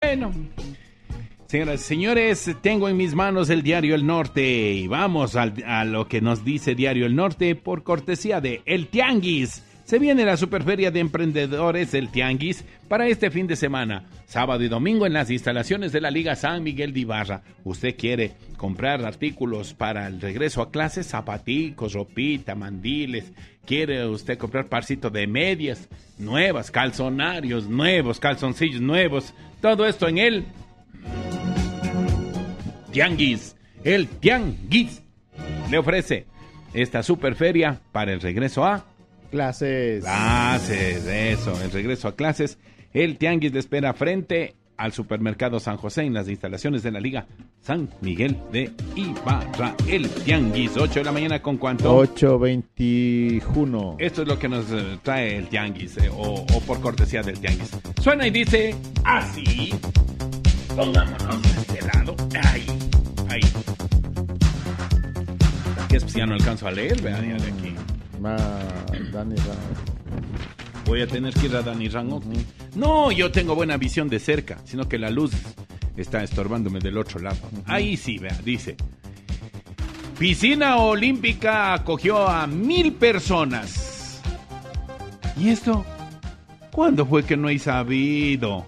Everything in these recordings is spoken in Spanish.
Bueno, señoras y señores, tengo en mis manos el diario El Norte y vamos a lo que nos dice Diario El Norte por cortesía de El Tianguis. Se viene la Superferia de Emprendedores El Tianguis para este fin de semana, sábado y domingo en las instalaciones de la Liga San Miguel de Ibarra. ¿Usted quiere comprar artículos para el regreso a clases? Zapaticos, ropita, mandiles. ¿Quiere usted comprar parcito de medias nuevas, calzonarios nuevos, calzoncillos nuevos? Todo esto en el Tianguis. El Tianguis le ofrece esta superferia para el regreso a clases, eso, el regreso a clases. El Tianguis le espera frente al Supermercado San José en las instalaciones de la Liga San Miguel de Ibarra. El Tianguis, 8 de la mañana, ¿con cuánto? 8:21. Esto es lo que nos trae el Tianguis, o por cortesía del Tianguis. Suena y dice así. Pongámonos de este lado. Ahí. Que es, pues ya no alcanzo a leer, vean, de aquí. Dani Ran. Voy a tener que ir a Dani Ran. No, yo tengo buena visión de cerca, sino que la luz está estorbándome del otro lado. Ahí sí, vea, dice: piscina olímpica acogió a 1,000 personas. ¿Y esto? ¿Cuándo fue que no he sabido?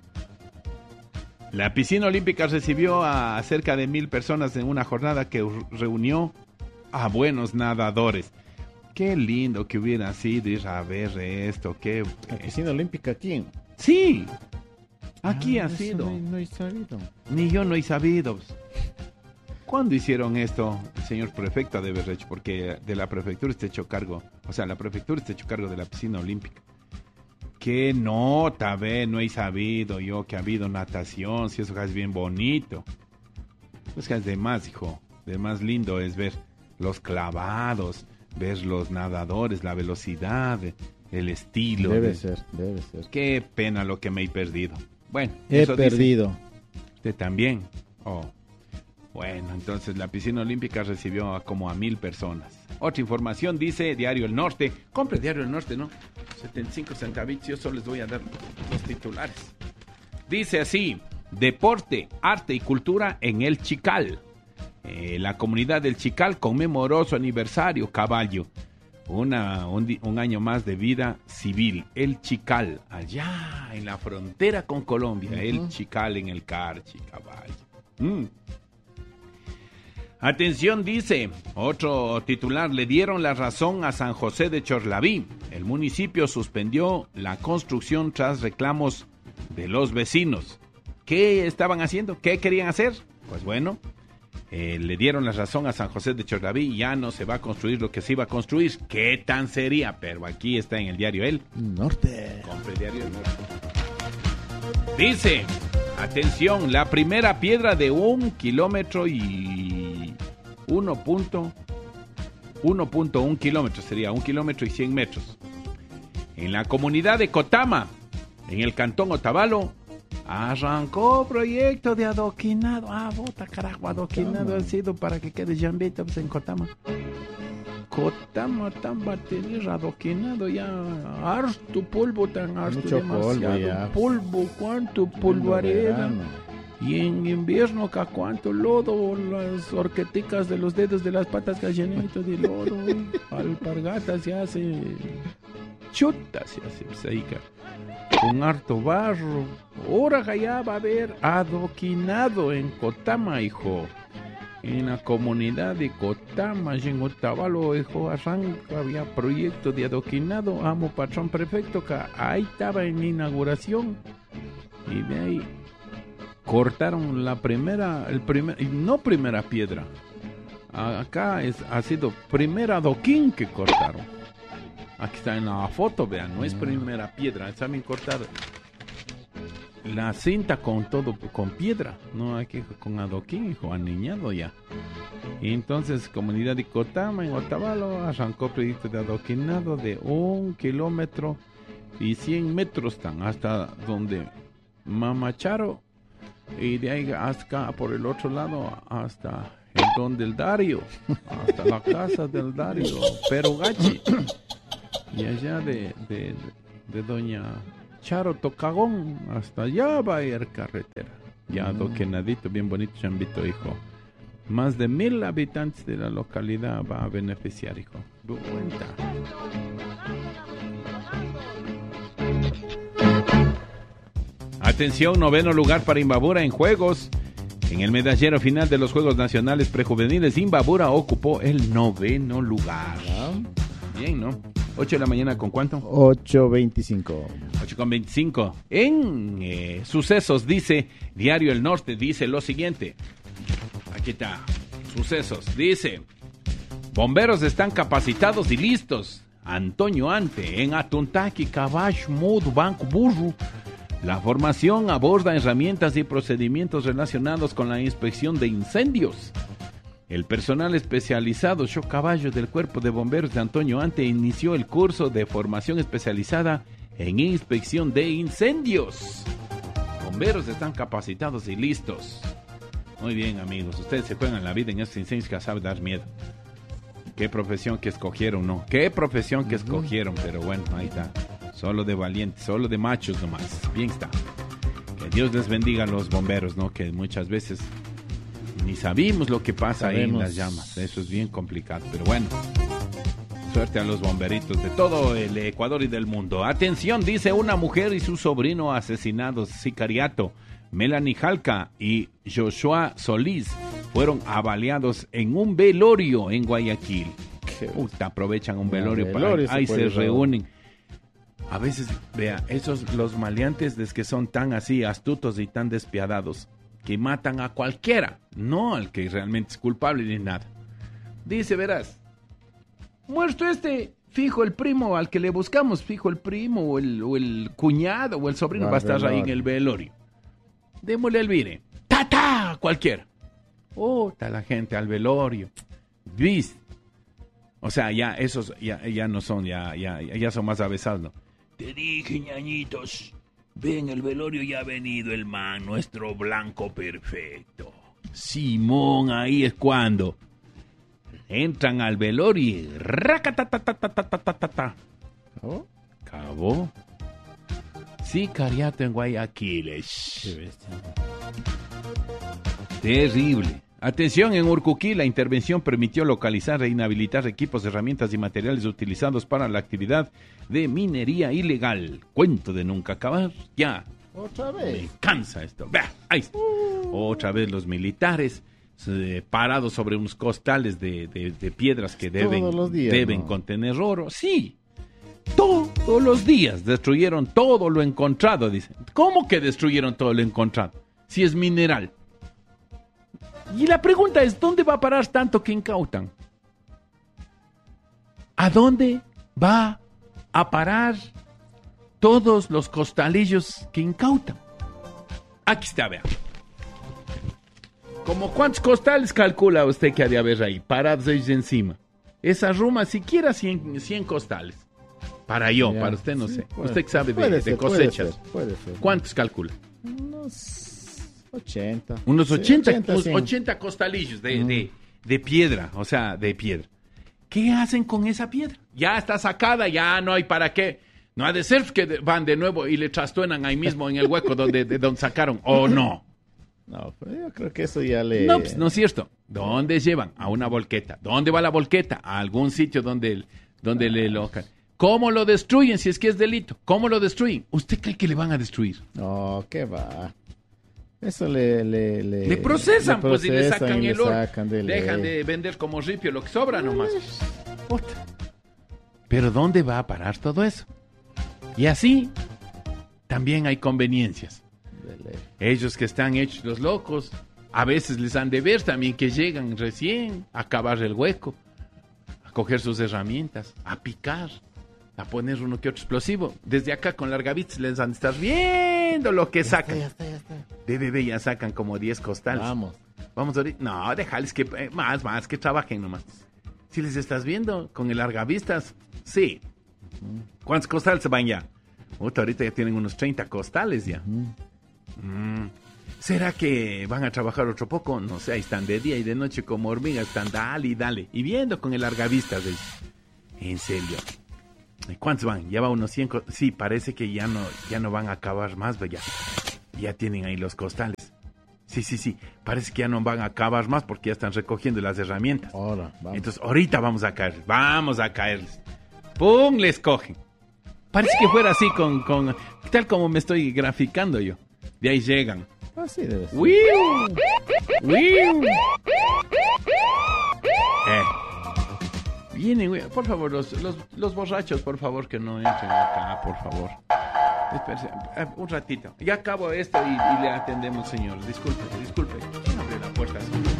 La piscina olímpica recibió a cerca de 1,000 personas en una jornada que reunió a buenos nadadores. Qué lindo que hubiera sido ir a ver esto. ¿La piscina olímpica aquí? Sí, aquí ha sido. No he sabido. Ni yo no he sabido. ¿Cuándo hicieron esto, el señor prefecto de haber hecho? Porque de la prefectura está hecho cargo. O sea, la prefectura está hecho cargo de la piscina olímpica. Qué nota, no he sabido yo que ha habido natación. Si eso es bien bonito. Pues que es de más, hijo. De más lindo es ver los clavados, ver los nadadores, la velocidad, el estilo. Debe ser. Qué pena lo que me he perdido. Bueno, he perdido. Dice. ¿Usted también? Oh. Bueno, entonces la piscina olímpica recibió como a 1,000 personas. Otra información dice Diario El Norte. Compre Diario El Norte, ¿no? 75 centavitos, yo solo les voy a dar los titulares. Dice así: deporte, arte y cultura en el Chical. La comunidad del Chical conmemoró su aniversario, caballo. Un año más de vida civil. El Chical, allá en la frontera con Colombia. El Chical en el Carchi, caballo. Atención, dice otro titular: le dieron la razón a San José de Chorlaví. El municipio suspendió la construcción tras reclamos de los vecinos. ¿Qué estaban haciendo? ¿Qué querían hacer? Pues bueno, le dieron la razón a San José de Chorlaví y ya no se va a construir lo que se iba a construir. ¿Qué tan sería? Pero aquí está en el diario El Norte. Compre el diario El Norte. Dice, atención, la primera piedra de 1 kilómetro y 1.1 kilómetros, sería 1 kilómetro y 100 metros. En la comunidad de Cotama, en el cantón Otavalo, arrancó proyecto de adoquinado. Bota carajo, adoquinado ha sido para que quede llambita pues, en Cotama. Cotama tan batería adoquinado ya, harto polvo, tan harto, mucho demasiado polvo, cuánto polvareda. Y en invierno, cuánto lodo, las horqueticas de los dedos de las patas gallinitas de lodo, alpargatas se hace, chuta se hace, seica, con harto barro. Ahora ya va a haber adoquinado en Cotama, hijo. En la comunidad de Cotama, en Otavalo, hijo, arranca, había proyecto de adoquinado. Amo patrón prefecto, que ahí estaba en la inauguración. Y de ahí cortaron la primera piedra. Acá ha sido primera adoquín que cortaron. Aquí está en la foto, vean, no es primera piedra, saben cortar la cinta con todo, con piedra, no aquí con adoquín, hijo, aniñado ya. Y entonces, comunidad de Cotama, en Otavalo, arrancó proyecto de adoquinado de 1 kilómetro y 100 metros tan, hasta donde Mamacharo, y de ahí hasta por el otro lado, hasta el don del Dario, hasta la casa del Dario, Perogachi, y allá de doña Charo Tocagón, hasta allá va a ir carretera. Ya Doquenadito, bien bonito, Chambito, hijo. Más de 1,000 habitantes de la localidad va a beneficiar, hijo. Cuenta. Atención, 9º lugar para Imbabura en juegos. En el medallero final de los Juegos Nacionales Prejuveniles, Imbabura ocupó el 9º lugar. Bien, ¿no? 8 de la mañana, ¿con cuánto? 8:25. 8:25. En sucesos, dice Diario El Norte, dice lo siguiente. Aquí está, sucesos, dice: bomberos están capacitados y listos. Antonio Ante, en Atuntaqui, Cabash, Mud, Banco Burro. La formación aborda herramientas y procedimientos relacionados con la inspección de incendios. El personal especializado Chocaballo del Cuerpo de Bomberos de Antonio Ante inició el curso de formación especializada en inspección de incendios. Bomberos están capacitados y listos. Muy bien, amigos, ustedes se juegan la vida en estos incendios que sabe dar miedo. Qué profesión que escogieron, ¿no? Qué profesión que escogieron, pero bueno, ahí está. Solo de valientes, solo de machos nomás. Bien está. Que Dios les bendiga a los bomberos, ¿no? Que muchas veces ni sabemos lo que pasa ahí en las llamas. Eso es bien complicado, pero bueno. Suerte a los bomberitos de todo el Ecuador y del mundo. Atención, dice: una mujer y su sobrino asesinados, sicariato. Melanie Jalca y Joshua Solís fueron avaliados en un velorio en Guayaquil. Puta, aprovechan un velorio para ahí se reúnen. A veces, vea, los maleantes es que son tan así astutos y tan despiadados que matan a cualquiera, no al que realmente es culpable ni nada. Dice, verás, muerto fijo el primo al que le buscamos, fijo el primo o el cuñado o el sobrino va a estar ahí en el velorio. Démosle el vire. ¡Ta! Cualquiera. Está la gente al velorio. ¿Viste? O sea, ya esos ya no son, ya son más avesados, ¿no? Te dije, ñañitos, ven, el velorio ya ha venido el man, nuestro blanco perfecto. Simón, ahí es cuando entran al velorio y racatatatatatatata. Acabó. Sicariato en Guayaquil. Terrible. Atención, en Urcuquí, la intervención permitió localizar e inhabilitar equipos, herramientas y materiales utilizados para la actividad de minería ilegal. Cuento de nunca acabar. Ya. Otra vez. Me cansa esto. Vea, ahí está. Otra vez los militares parados sobre unos costales de piedras que deben contener oro. Sí. Todos los días destruyeron todo lo encontrado, dicen. ¿Cómo que destruyeron todo lo encontrado? Si es mineral. Y la pregunta es, ¿dónde va a parar tanto que incautan? ¿A dónde va a parar todos los costalillos que incautan? Aquí está, vea. ¿Cómo cuántos costales calcula usted que ha de haber ahí, parados ellos encima? Esa ruma, siquiera 100 costales. Para usted no sé. Usted que sabe de cosechas. Puede ser. ¿Cuántos calcula? Unos 80. Unos 80, Sí, 80 costalillos de piedra, o sea, de piedra. ¿Qué hacen con esa piedra? Ya está sacada, ya no hay para qué. No ha de ser que van de nuevo y le trastuenan ahí mismo en el hueco donde sacaron, ¿o no? No, pero yo creo que eso ya le... No, pues no es cierto. ¿Dónde llevan? A una volqueta. ¿Dónde va la volqueta? A algún sitio donde le locan. ¿Cómo lo destruyen si es que es delito? ¿Cómo lo destruyen? ¿Usted cree que le van a destruir? No, ¿qué va? Eso le procesan, pues, y le sacan el oro. Dejan ley. de vender como ripio lo que sobra nomás. Puta. Pero ¿dónde va a parar todo eso? Y así también hay conveniencias. Ellos que están hechos los locos, a veces les han de ver también que llegan recién a cavar el hueco, a coger sus herramientas, a picar, a poner uno que otro explosivo. Desde acá con largavitas les han de estar viendo lo que sacan. Ya está. De bebé ya sacan como 10 costales. Vamos ahorita. No, déjales que más, que trabajen nomás. Si les estás viendo con el largavistas, sí. ¿Cuántos costales se van ya? Ahorita ya tienen unos 30 costales ya. ¿Será que van a trabajar otro poco? No sé, ahí están de día y de noche como hormigas, están dale y dale. Y viendo con el largavistas. En serio. ¿Cuántos van? Ya va unos 100. Sí, parece que ya no van a acabar más, ya tienen ahí los costales. Sí, parece que ya no van a acabar más porque ya están recogiendo las herramientas. Ahora, vamos. Entonces, ahorita vamos a caerles. ¡Pum! Les cogen. Parece que fuera así con tal como me estoy graficando yo. De ahí llegan. Así debe ser. ¡Wiu! Vienen, por favor, los borrachos, por favor, que no entren acá, por favor. Espérese, un ratito. Ya acabo esto y le atendemos, señor. Disculpe. ¿Quién abrió la puerta?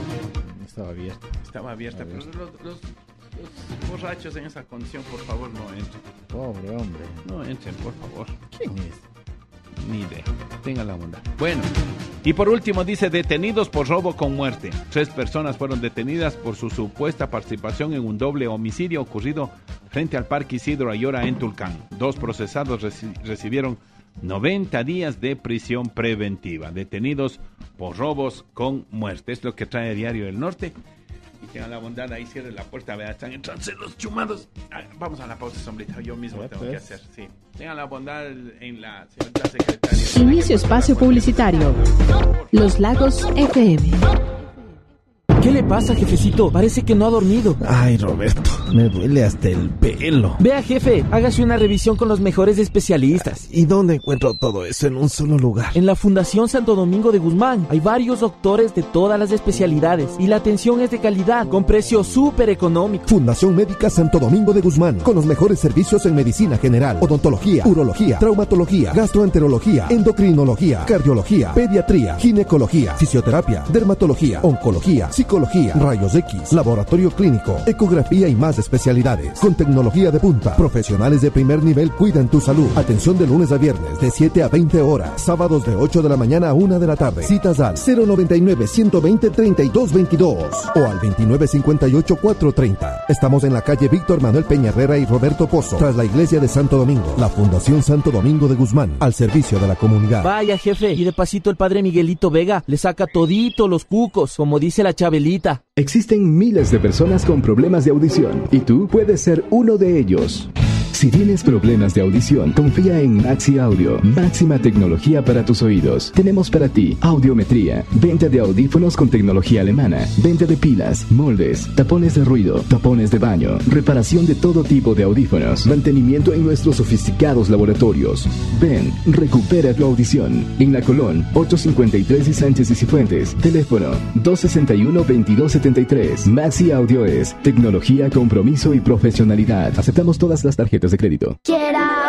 Estaba abierta, pero los borrachos en esa condición, por favor, no entren. Pobre hombre. No entren, por favor. ¿Quién es? Ni idea. Tenga la bondad. Bueno, y por último dice, detenidos por robo con muerte. 3 personas fueron detenidas por su supuesta participación en un doble homicidio ocurrido frente al Parque Isidro Ayora en Tulcán. 2 procesados recibieron 90 días de prisión preventiva. Detenidos por robos con muerte. Es lo que trae Diario del Norte. Y tengan la bondad, ahí cierre la puerta, vea, están entrando los chumados. Vamos a la pausa, sombrita, yo mismo tengo que hacer, sí. Tengan la bondad en la señorita secretaria. Inicio espacio publicitario. Los Lagos FM. ¿Qué le pasa, jefecito? Parece que no ha dormido. Ay, Roberto, me duele hasta el pelo. Vea, jefe, hágase una revisión con los mejores especialistas. ¿Y dónde encuentro todo eso en un solo lugar? En la Fundación Santo Domingo de Guzmán. Hay varios doctores de todas las especialidades y la atención es de calidad, con precio súper económico. Fundación Médica Santo Domingo de Guzmán, con los mejores servicios en medicina general, odontología, urología, traumatología, gastroenterología, endocrinología, cardiología, pediatría, ginecología, fisioterapia, dermatología, oncología, psicología, rayos X, laboratorio clínico, ecografía y más especialidades. Con tecnología de punta, profesionales de primer nivel cuidan tu salud. Atención de lunes a viernes de 7 a 20 horas, sábados de 8 de la mañana a 1 de la tarde. Citas al 099-120-3222 o al 2958-430. Estamos en la calle Víctor Manuel Peña Herrera y Roberto Pozo, tras la iglesia de Santo Domingo. La Fundación Santo Domingo de Guzmán, al servicio de la comunidad. Vaya, jefe, y de pasito el padre Miguelito Vega le saca todito los cucos, como dice la Chabelita. Existen miles de personas con problemas de audición y tú puedes ser uno de ellos. Si tienes problemas de audición, confía en Maxi Audio, máxima tecnología para tus oídos. Tenemos para ti audiometría, venta de audífonos con tecnología alemana, venta de pilas, moldes, tapones de ruido, tapones de baño, reparación de todo tipo de audífonos, mantenimiento en nuestros sofisticados laboratorios. Ven, recupera tu audición. En La Colón, 853 y Sánchez y Cifuentes. Teléfono 261-2273. Maxi Audio es tecnología, compromiso y profesionalidad. Aceptamos todas las tarjetas de crédito.